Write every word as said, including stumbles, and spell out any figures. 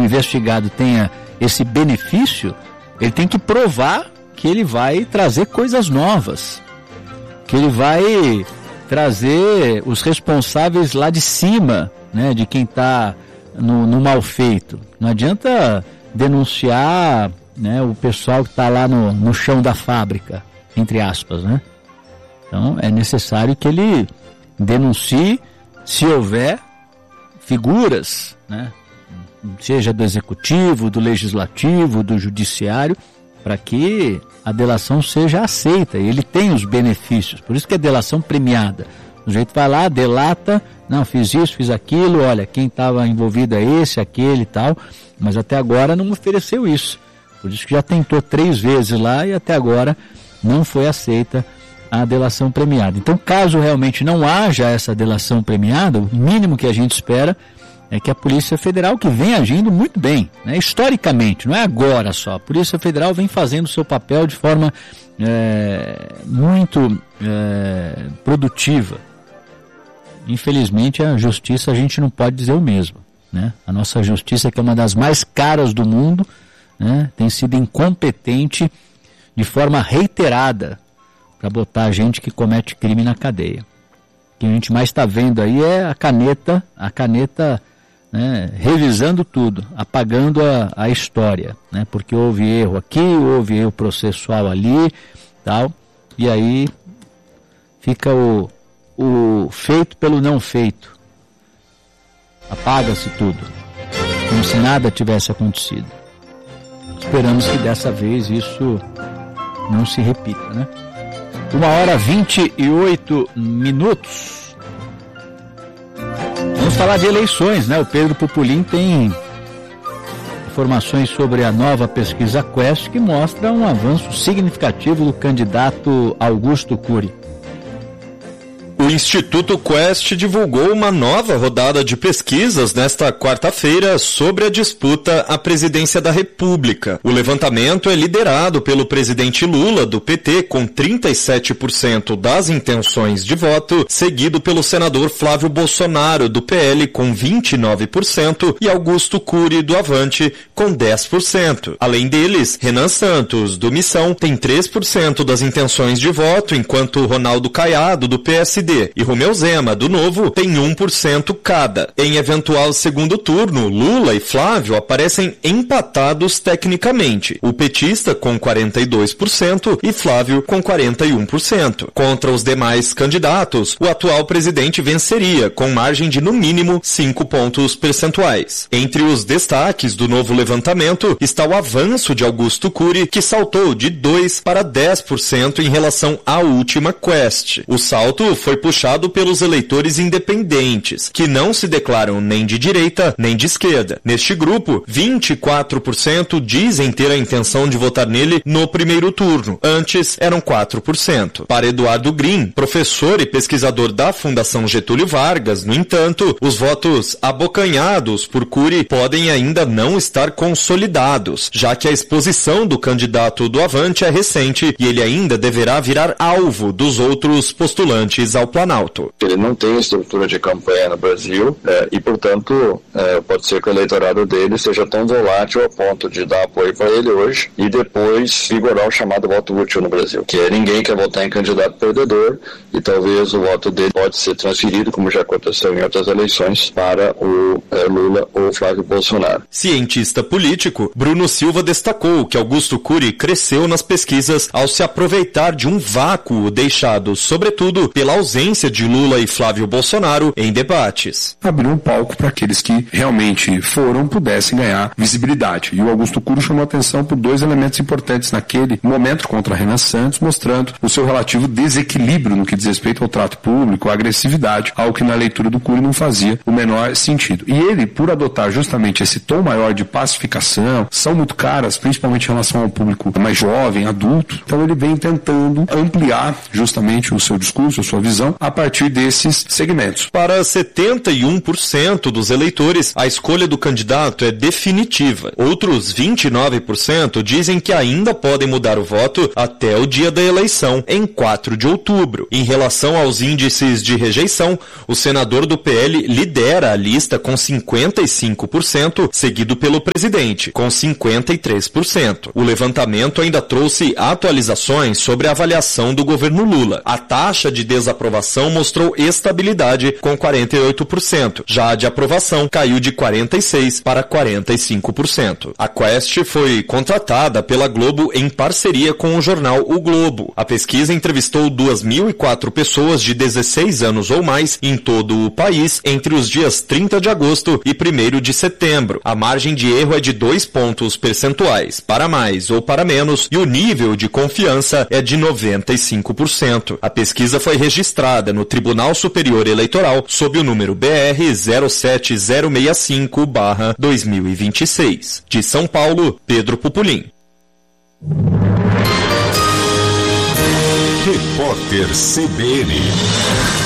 o investigado tenha esse benefício, ele tem que provar que ele vai trazer coisas novas, que ele vai trazer os responsáveis lá de cima, né, de quem está no, no mal feito. Não adianta denunciar, né, o pessoal que está lá no, no chão da fábrica, entre aspas, né? Então é necessário que ele denuncie, se houver figuras, né, seja do executivo, do legislativo, do judiciário, para que a delação seja aceita e ele tem os benefícios. Por isso que é delação premiada. O sujeito vai lá, delata, não, fiz isso, fiz aquilo, olha, quem estava envolvido é esse, aquele e tal, mas até agora não ofereceu isso. Por isso que já tentou três vezes lá e até agora não foi aceita a delação premiada. Então, caso realmente não haja essa delação premiada, o mínimo que a gente espera é que a Polícia Federal, que vem agindo muito bem, né, historicamente, não é agora só, a Polícia Federal vem fazendo o seu papel de forma é, muito é, produtiva. Infelizmente, a justiça, a gente não pode dizer o mesmo, né? A nossa justiça, que é uma das mais caras do mundo, né, tem sido incompetente de forma reiterada para botar a gente que comete crime na cadeia. O que a gente mais está vendo aí é a caneta, a caneta, né, revisando tudo, apagando a, a história, né, porque houve erro aqui, houve erro processual ali, tal, e aí fica o, o feito pelo não feito. Apaga-se tudo, como se nada tivesse acontecido. Esperamos que dessa vez isso não se repita, né? Uma hora vinte e oito minutos. Vamos falar de eleições, né? O Pedro Pupolin tem informações sobre a nova pesquisa Quest que mostra um avanço significativo do candidato Augusto Cury. O Instituto Quest divulgou uma nova rodada de pesquisas nesta quarta-feira sobre a disputa à presidência da República. O levantamento é liderado pelo presidente Lula, do P T, com trinta e sete por cento das intenções de voto, seguido pelo senador Flávio Bolsonaro, do P L, com vinte e nove por cento, e Augusto Cury, do Avante, com dez por cento. Além deles, Renan Santos, do Missão, tem três por cento das intenções de voto, enquanto Ronaldo Caiado, do P S D, e Romeu Zema, do Novo, tem um por cento cada. Em eventual segundo turno, Lula e Flávio aparecem empatados tecnicamente. O petista com quarenta e dois por cento e Flávio com quarenta e um por cento. Contra os demais candidatos, o atual presidente venceria, com margem de no mínimo cinco pontos percentuais. Entre os destaques do novo levantamento está o avanço de Augusto Cury, que saltou de dois para dez por cento em relação à última Quest. O salto foi puxado pelos eleitores independentes, que não se declaram nem de direita nem de esquerda. Neste grupo, vinte e quatro por cento dizem ter a intenção de votar nele no primeiro turno. Antes, eram quatro por cento. Para Eduardo Green, professor e pesquisador da Fundação Getúlio Vargas, no entanto, os votos abocanhados por Cury podem ainda não estar consolidados, já que a exposição do candidato do Avante é recente e ele ainda deverá virar alvo dos outros postulantes ao Planalto. Ele não tem estrutura de campanha no Brasil é, e, portanto, é, pode ser que o eleitorado dele seja tão volátil a ponto de dar apoio para ele hoje e depois vigorar o chamado voto útil no Brasil, que é ninguém quer votar em candidato perdedor e talvez o voto dele pode ser transferido, como já aconteceu em outras eleições, para o é, Lula ou Flávio Bolsonaro. Cientista político, Bruno Silva destacou que Augusto Cury cresceu nas pesquisas ao se aproveitar de um vácuo deixado, sobretudo, pela ausência de Lula e Flávio Bolsonaro em debates. Abriu um palco para aqueles que realmente foram, pudessem ganhar visibilidade. E o Augusto Cury chamou atenção por dois elementos importantes naquele momento contra Renan Santos, mostrando o seu relativo desequilíbrio no que diz respeito ao trato público, à agressividade, algo que na leitura do Cury não fazia o menor sentido. E ele, por adotar justamente esse tom maior de pacificação, são muito caras, principalmente em relação ao público mais jovem, adulto, então ele vem tentando ampliar justamente o seu discurso, a sua visão, eleição a partir desses segmentos. Para setenta e um por cento dos eleitores, a escolha do candidato é definitiva. Outros vinte e nove por cento dizem que ainda podem mudar o voto até o dia da eleição, em quatro de outubro. Em relação aos índices de rejeição, o senador do P L lidera a lista com cinquenta e cinco por cento, seguido pelo presidente, com cinquenta e três por cento. O levantamento ainda trouxe atualizações sobre a avaliação do governo Lula. A taxa de desaprovação mostrou estabilidade, com quarenta e oito por cento. Já a de aprovação caiu de quarenta e seis por cento para quarenta e cinco por cento. A Quest foi contratada pela Globo em parceria com o jornal O Globo. A pesquisa entrevistou duas mil e quatro pessoas de dezesseis anos ou mais em todo o país entre os dias trinta de agosto e primeiro de setembro. A margem de erro é de dois pontos percentuais, para mais ou para menos, e o nível de confiança é de noventa e cinco por cento. A pesquisa foi registrada no Tribunal Superior Eleitoral sob o número B R zero sete zero seis cinco barra dois mil e vinte e seis. De São Paulo, Pedro Pupulim. Repórter C B N.